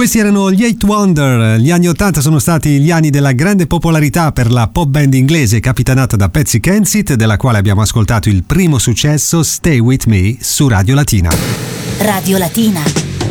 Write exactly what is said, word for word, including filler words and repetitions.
Questi erano gli Eight Wonder. Gli anni ottanta sono stati gli anni della grande popolarità per la pop band inglese capitanata da Patsy Kensit, della quale abbiamo ascoltato il primo successo, Stay With Me, su Radio Latina. Radio Latina.